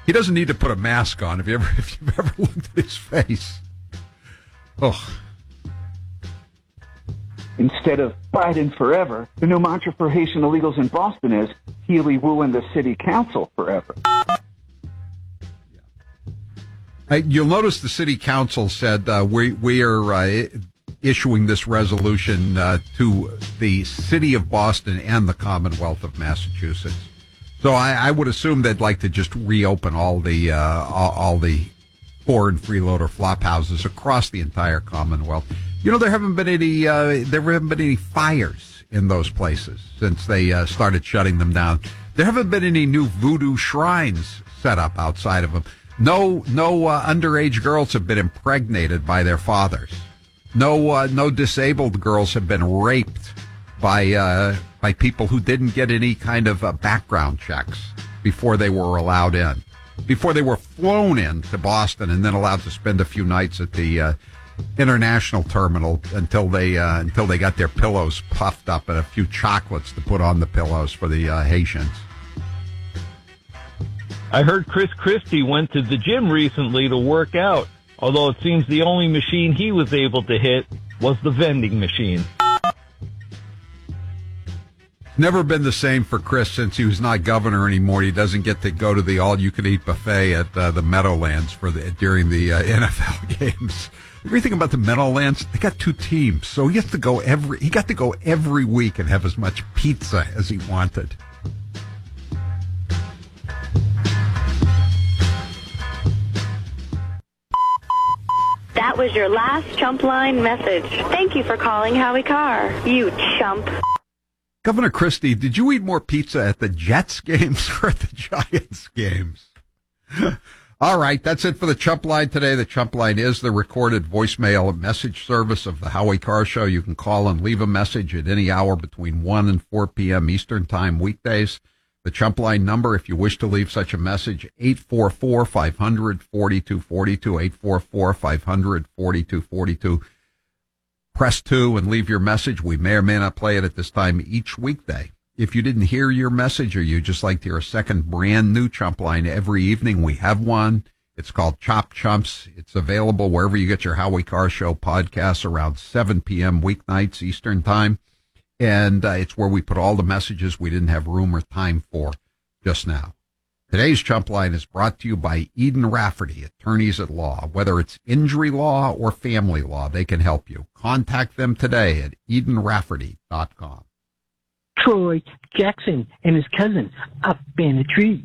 He doesn't need to put a mask on if you've ever looked at his face. Oh. Instead of Biden forever, the new mantra for Haitian illegals in Boston is Healy wooing the city council forever. You'll notice the city council said we are issuing this resolution to the city of Boston and the Commonwealth of Massachusetts. So I would assume they'd like to just reopen all the foreign freeloader flop houses across the entire Commonwealth. You know, there haven't been any fires in those places since they started shutting them down. There haven't been any new voodoo shrines set up outside of them. No underage girls have been impregnated by their fathers. No disabled girls have been raped by people who didn't get any kind of background checks before they were allowed in, before they were flown in to Boston and then allowed to spend a few nights at the international terminal until they got their pillows puffed up and a few chocolates to put on the pillows for the Haitians. I heard Chris Christie went to the gym recently to work out, although it seems the only machine he was able to hit was the vending machine. Never been the same for Chris since he was not governor anymore. He doesn't get to go to the all-you-can-eat buffet at the Meadowlands during the NFL games. Everything about the Meadowlands, they got two teams, so he got to go every week and have as much pizza as he wanted. That was your last Chump Line message. Thank you for calling Howie Carr, you chump. Governor Christie, did you eat more pizza at the Jets games or at the Giants games? All right, that's it for the Chump Line today. The Chump Line is the recorded voicemail message service of the Howie Carr Show. You can call and leave a message at any hour between 1 and 4 p.m. Eastern Time weekdays. The Chump Line number, if you wish to leave such a message, 844-500-4242, 844-500-4242. Press 2 and leave your message. We may or may not play it at this time each weekday. If you didn't hear your message or you just like to hear a second brand new Chump Line every evening, we have one. It's called Chop Chumps. It's available wherever you get your Howie Carr Show podcasts around 7 p.m. weeknights Eastern Time. And it's where we put all the messages we didn't have room or time for just now. Today's Chump Line is brought to you by Eden Rafferty, attorneys at law. Whether it's injury law or family law, they can help you. Contact them today at EdenRafferty.com. Troy Jackson and his cousin up in a tree.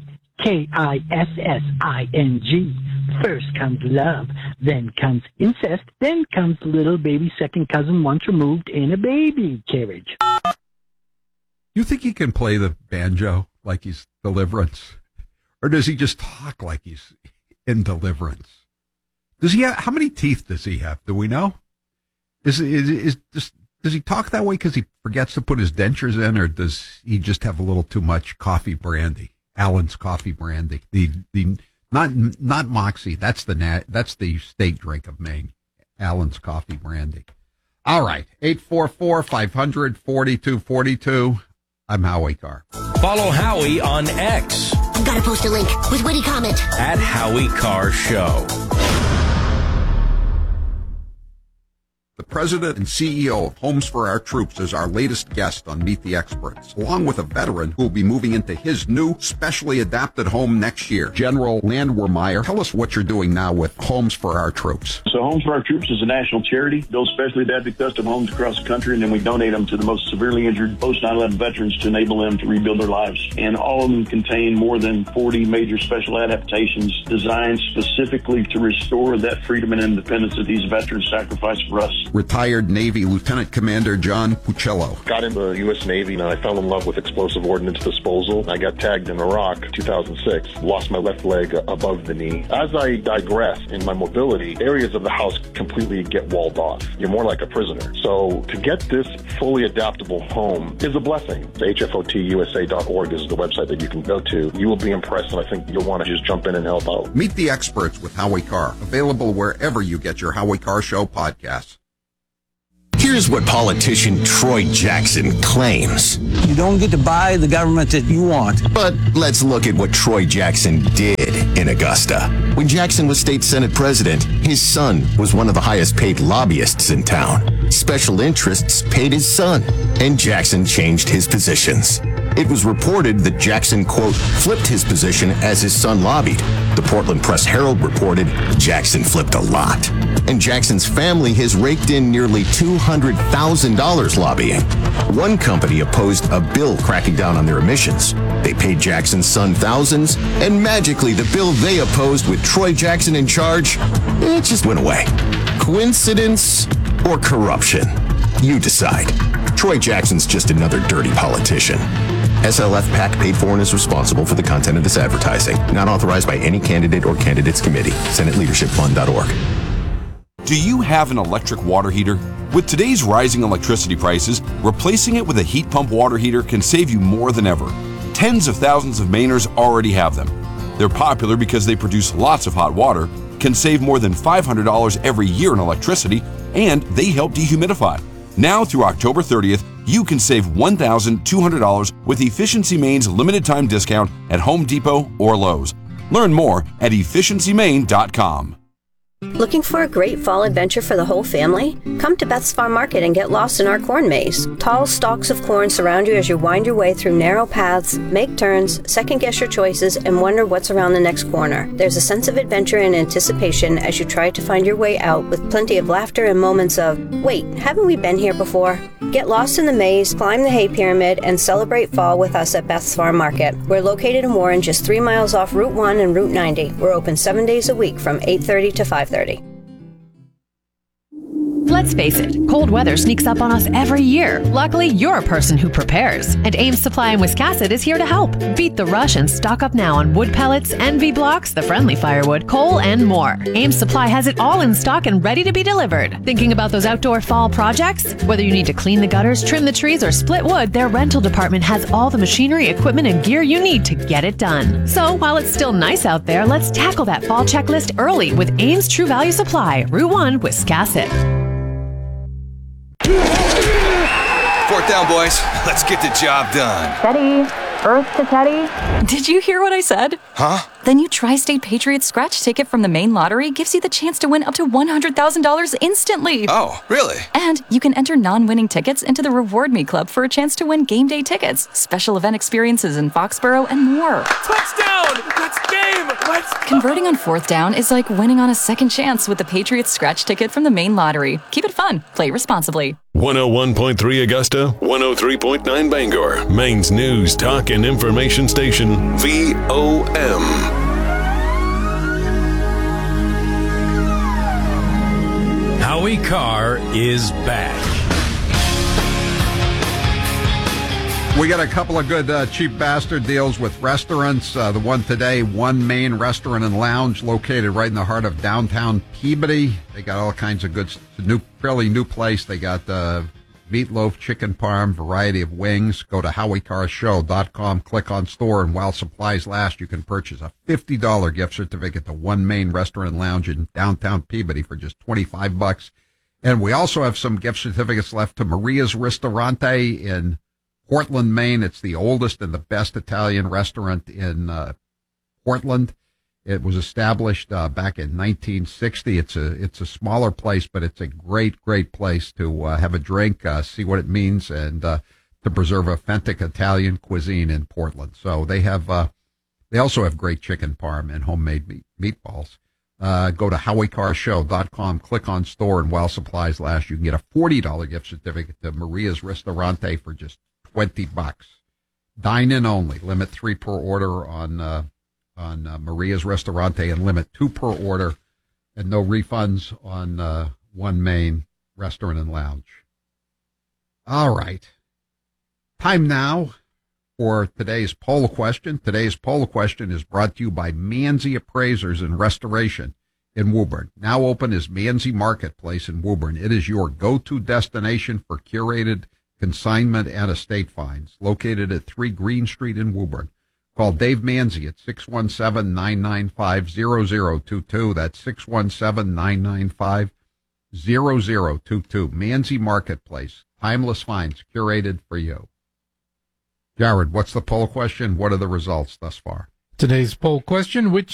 Kissing. First comes love, then comes incest, then comes little baby second cousin once removed in a baby carriage. You think he can play the banjo like he's Deliverance? Or does he just talk like he's in Deliverance? Does he have, how many teeth does he have? Do we know? Does he talk that way because he forgets to put his dentures in, or does he just have a little too much coffee brandy? Allen's coffee brandy. Not Moxie. That's the state drink of Maine. Allen's coffee brandy. All right. 844-500-4242. I'm Howie Carr. Follow Howie on X. Gotta post a link with witty comment. At Howie Carr Show. The president and CEO of Homes for Our Troops is our latest guest on Meet the Experts, along with a veteran who will be moving into his new specially adapted home next year. General Landwehrmeyer, tell us what you're doing now with Homes for Our Troops. So Homes for Our Troops is a national charity, builds specially adapted custom homes across the country, and then we donate them to the most severely injured post-9/11 veterans to enable them to rebuild their lives. And all of them contain more than 40 major special adaptations designed specifically to restore that freedom and independence that these veterans sacrificed for us. Retired Navy Lieutenant Commander John Puccello. Got into the U.S. Navy and I fell in love with explosive ordnance disposal. I got tagged in Iraq 2006, lost my left leg above the knee. As I digress in my mobility, areas of the house completely get walled off. You're more like a prisoner. So to get this fully adaptable home is a blessing. The HFOTUSA.org is the website that you can go to. You will be impressed, and I think you'll want to just jump in and help out. Meet the Experts with Howie Carr. Available wherever you get your Howie Carr Show podcasts. Here's what politician Troy Jackson claims. You don't get to buy the government that you want. But let's look at what Troy Jackson did in in Augusta. When Jackson was state Senate president, his son was one of the highest paid lobbyists in town. Special interests paid his son, and Jackson changed his positions. It was reported that Jackson, quote, flipped his position as his son lobbied. The Portland Press-Herald reported Jackson flipped a lot. And Jackson's family has raked in nearly $200,000 lobbying. One company opposed a bill cracking down on their emissions. They paid Jackson's son thousands, and magically the bill they opposed with Troy Jackson in charge, it just went away. Coincidence or corruption? You decide. Troy Jackson's just another dirty politician. SLF PAC paid for and is responsible for the content of this advertising. Not authorized by any candidate or candidates committee. SenateLeadershipFund.org. Do you have an electric water heater? With today's rising electricity prices, replacing it with a heat pump water heater can save you more than ever. Tens of thousands of Mainers already have them. They're popular because they produce lots of hot water, can save more than $500 every year in electricity, and they help dehumidify. Now through October 30th, you can save $1,200 with Efficiency Maine's limited time discount at Home Depot or Lowe's. Learn more at efficiencymaine.com. Looking for a great fall adventure for the whole family? Come to Beth's Farm Market and get lost in our corn maze. Tall stalks of corn surround you as you wind your way through narrow paths, make turns, second-guess your choices, and wonder what's around the next corner. There's a sense of adventure and anticipation as you try to find your way out with plenty of laughter and moments of, wait, haven't we been here before? Get lost in the maze, climb the hay pyramid, and celebrate fall with us at Beth's Farm Market. We're located in Warren, just 3 miles off Route 1 and Route 90. We're open 7 days a week from 8:30 to 5:30. Let's face it, cold weather sneaks up on us every year. Luckily, you're a person who prepares. And Ames Supply in Wiscasset is here to help. Beat the rush and stock up now on wood pellets, NV blocks, the friendly firewood, coal, and more. Ames Supply has it all in stock and ready to be delivered. Thinking about those outdoor fall projects? Whether you need to clean the gutters, trim the trees, or split wood, their rental department has all the machinery, equipment, and gear you need to get it done. So while it's still nice out there, let's tackle that fall checklist early with Ames True Value Supply, Route 1, Wiscasset. Fourth down, boys. Let's get the job done. Teddy. Earth to Teddy. Did you hear what I said? Huh? The new Tri-State Patriots scratch ticket from the Maine Lottery gives you the chance to win up to $100,000 instantly. Oh, really? And you can enter non-winning tickets into the Reward Me Club for a chance to win game day tickets, special event experiences in Foxborough, and more. Touchdown! That's game! Let's go! Converting on fourth down is like winning on a second chance with the Patriots scratch ticket from the Maine Lottery. Keep it fun. Play responsibly. 101.3 Augusta, 103.9 Bangor, Maine's news, talk, and information station, VOM. Howie Carr is back. We got a couple of good cheap bastard deals with restaurants. The one today, One Main Restaurant and Lounge, located right in the heart of downtown Peabody. They got all kinds of good, fairly new place. They got meatloaf, chicken parm, variety of wings. Go to HowieCarrShow.com, click on store, and while supplies last, you can purchase a $50 gift certificate to One Main Restaurant and Lounge in downtown Peabody for just $25. And we also have some gift certificates left to Maria's Ristorante in Portland, Maine. It's the oldest and the best Italian restaurant in Portland. It was established back in 1960. It's a smaller place, but it's a great place to have a drink, see what it means, and to preserve authentic Italian cuisine in Portland. So they also have great chicken parm and homemade meatballs. Go to HowieCarrShow.com, click on store, and while supplies last, you can get a $40 gift certificate to Maria's Ristorante for just $20. Dine in only. Limit 3 per order on Maria's Ristorante, and limit 2 per order, and no refunds on One Main Restaurant and Lounge. All right. Time now for today's poll question. Today's poll question is brought to you by Manzi Appraisers and Restoration in Woburn. Now open is Manzi Marketplace in Woburn. It is your go-to destination for curated consignment and estate finds, located at 3 Green Street in Woburn. Call Dave Manzi at 617-995-0022. That's 617-995-0022. Manzi Marketplace. Timeless finds curated for you. Jared, what's the poll question? What are the results thus far? Today's poll question, which